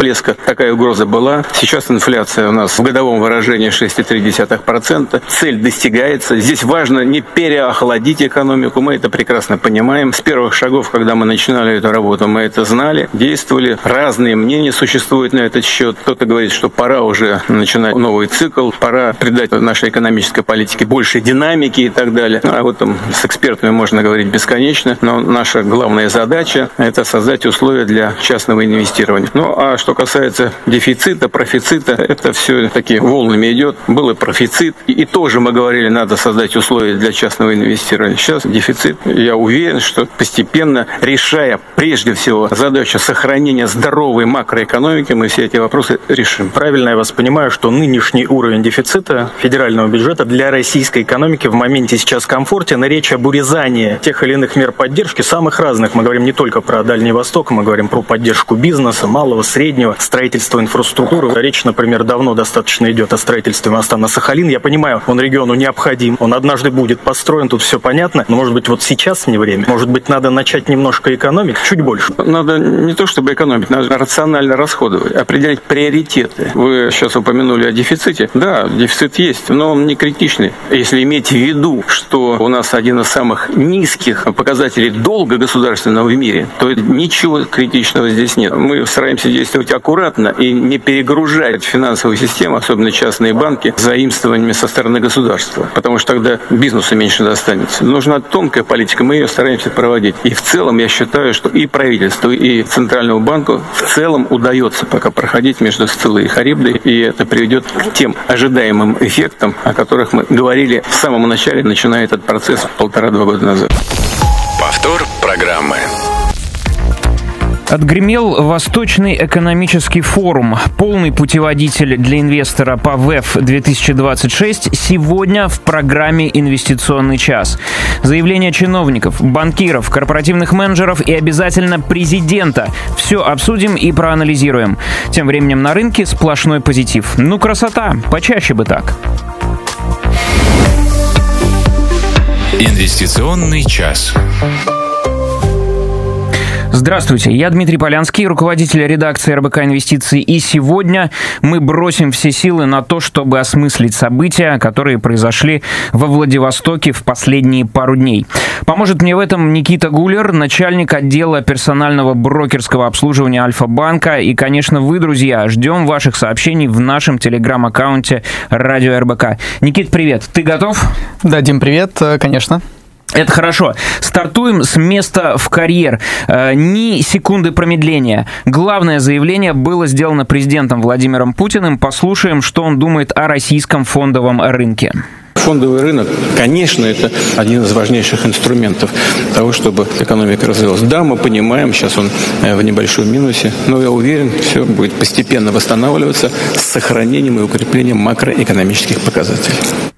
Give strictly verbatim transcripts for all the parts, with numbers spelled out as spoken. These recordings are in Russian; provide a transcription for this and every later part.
всплеска такая угроза была. Сейчас инфляция у нас в годовом выражении шесть целых три десятых процента. Цель достигается. Здесь важно не переохладить экономику. Мы это прекрасно понимаем. С первых шагов, когда мы начинали эту работу, мы это знали, действовали. Разные мнения существуют на этот счет. Кто-то говорит, что пора уже начинать новый цикл, пора придать нашей экономической политике больше динамики и так далее. А вот там с экспертами можно говорить бесконечно, но наша главная задача – это создать условия для частного инвестирования. Ну, а что касается дефицита, профицита, это все такие волнами идет. Был и профицит, и, и тоже мы говорили, надо создать условия для частного инвестирования. Сейчас дефицит. Я уверен, что постепенно, решая прежде всего задачу сохранения здоровой макроэкономики, мы все эти вопросы решим. Правильно я вас понимаю, что нынешний уровень дефицита федерального бюджета для российской экономики в моменте сейчас комфортен, и речь об урезании тех или иных мер поддержки, самых разных. Мы говорим не только про Дальний Восток, мы говорим про поддержку бизнеса, малого, среднего, строительство инфраструктуры. Речь, например, давно достаточно идет о строительстве моста на Сахалин. Я понимаю, он региону необходим, он однажды будет построен, тут все понятно, но, может быть, вот сейчас не время? Может быть, надо начать немножко экономить, чуть больше? Надо не то чтобы экономить, надо рационально расходовать, определять приоритеты. Вы сейчас упомянули о дефиците. Да, дефицит есть, но он не критичный. Если иметь в виду, что у нас один из самых низких показателей долга государственного в мире, то ничего критичного здесь нет. Мы стараемся действовать аккуратно и не перегружать финансовую систему, особенно частные банки, заимствованиями со стороны государства, потому что тогда бизнесу меньше достанется. Нужна тонкая политика, мы ее стараемся проводить. И в целом я считаю, что и правительству, и Центральному банку в целом удается пока проходить между Сциллой и Харибдой, и это приведет к тем ожидаемым эффектам, о которых мы говорили в самом начале, начиная этот процесс полтора-два года назад. Повтор программы. Отгремел Восточный экономический форум. Полный путеводитель для инвестора по ВЭФ две тысячи двадцать шесть сегодня в программе «Инвестиционный час». Заявления чиновников, банкиров, корпоративных менеджеров и обязательно президента. Все обсудим и проанализируем. Тем временем на рынке сплошной позитив. Ну, красота! Почаще бы так. Инвестиционный час. Здравствуйте, я Дмитрий Полянский, руководитель редакции эр бэ ка «Инвестиции», и сегодня мы бросим все силы на то, чтобы осмыслить события, которые произошли во Владивостоке в последние пару дней. Поможет мне в этом Никита Гулер, начальник отдела персонального брокерского обслуживания Альфа-банка, и, конечно, вы, друзья, ждем ваших сообщений в нашем телеграм-аккаунте «Радио эр бэ ка». Никит, привет, ты готов? Да, Дим, привет, конечно. Это хорошо. Стартуем с места в карьер. Э, ни секунды промедления. Главное заявление было сделано президентом Владимиром Путиным. Послушаем, что он думает о российском фондовом рынке. Фондовый рынок, конечно, это один из важнейших инструментов того, чтобы экономика развивалась. Да, мы понимаем, сейчас он в небольшом минусе, но я уверен, все будет постепенно восстанавливаться с сохранением и укреплением макроэкономических показателей.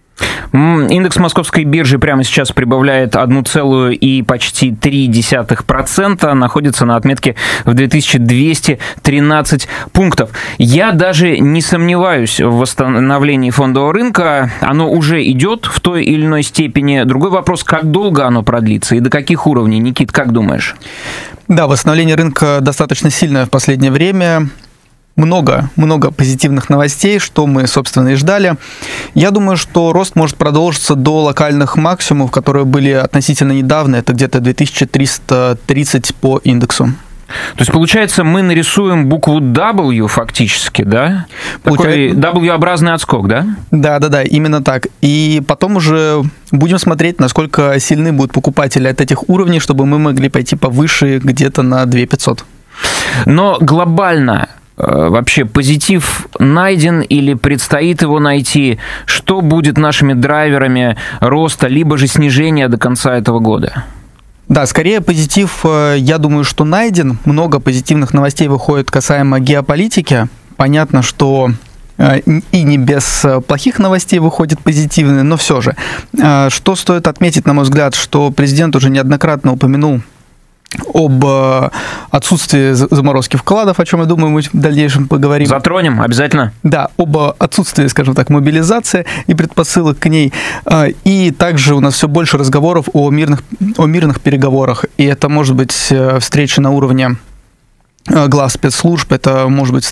Индекс Московской биржи прямо сейчас прибавляет одну целую и почти три десятых процента, находится на отметке в две тысячи двести тринадцать пунктов. Я даже не сомневаюсь в восстановлении фондового рынка, оно уже идет в той или иной степени. Другой вопрос, как долго оно продлится и до каких уровней? Никит, как думаешь? Да, восстановление рынка достаточно сильное в последнее время. Много, много позитивных новостей, что мы, собственно, и ждали. Я думаю, что рост может продолжиться до локальных максимумов, которые были относительно недавно. Это где-то две тысячи триста тридцать по индексу. То есть, получается, мы нарисуем букву W фактически, да? Такой Получается... W-образный отскок, да? Да, да, да, именно так. И потом уже будем смотреть, насколько сильны будут покупатели от этих уровней, чтобы мы могли пойти повыше где-то на две тысячи пятьсот. Но глобально... Вообще, позитив найден или предстоит его найти? Что будет нашими драйверами роста, либо же снижения до конца этого года? Да, скорее позитив, я думаю, что найден. Много позитивных новостей выходит касаемо геополитики. Понятно, что и не без плохих новостей выходит позитивные, но все же. Что стоит отметить, на мой взгляд, что президент уже неоднократно упомянул об отсутствии заморозки вкладов, о чем, я думаю, мы в дальнейшем поговорим. Затронем, обязательно. Да, об отсутствии, скажем так, мобилизации и предпосылок к ней. И также у нас все больше разговоров о мирных, о мирных переговорах. И это может быть встреча на уровне глав спецслужб, это может быть